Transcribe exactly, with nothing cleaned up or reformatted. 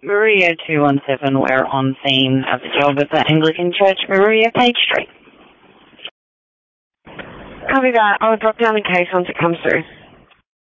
Maria two one seven, we're on scene at the job at the Anglican Church, Maria Page Street. Copy that. I'll drop down the case once it comes through.